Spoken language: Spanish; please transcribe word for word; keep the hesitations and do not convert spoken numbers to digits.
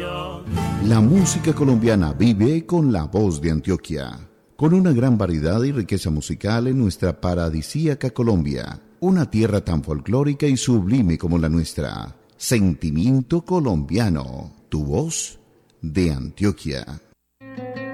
La música colombiana vive con la voz de Antioquia. Con una gran variedad y riqueza musical en nuestra paradisíaca Colombia. Una tierra tan folclórica y sublime como la nuestra. Sentimiento colombiano. Tu voz de Antioquia.